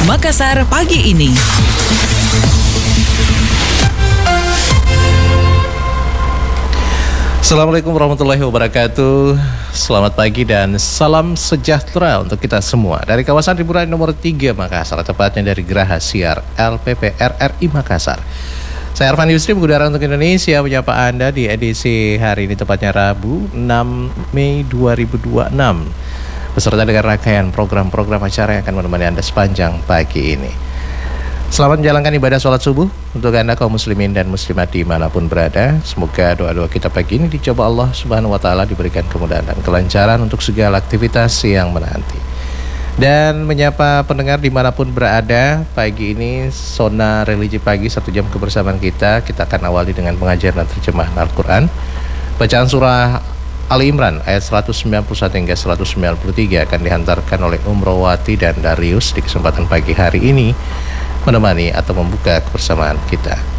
Makassar pagi ini. Assalamualaikum warahmatullahi wabarakatuh. Selamat pagi dan salam sejahtera untuk kita semua dari kawasan hiburan nomor 3 Makassar, tepatnya dari Geraha Siar LPP RRI Makassar. Saya Arfan Yusri, Udara untuk Indonesia, menyapa Anda di edisi hari ini, tepatnya Rabu 6 Mei 2026, beserta dengan rangkaian program-program acara yang akan menemani Anda sepanjang pagi ini. Selamat menjalankan ibadah sholat subuh untuk Anda kaum muslimin dan muslimat dimanapun berada. Semoga doa-doa kita pagi ini dicoba Allah Subhanahu wa Ta'ala, diberikan kemudahan dan kelancaran untuk segala aktivitas yang menanti. Dan menyapa pendengar dimanapun berada, pagi ini Zona Religi Pagi, 1 jam kebersamaan kita. Kita akan awali dengan pengajaran dan terjemahan Al-Quran. Bacaan surah Ali Imran ayat 191 hingga 193 akan dihantarkan oleh Umrowati dan Darius di kesempatan pagi hari ini, menemani atau membuka kebersamaan kita.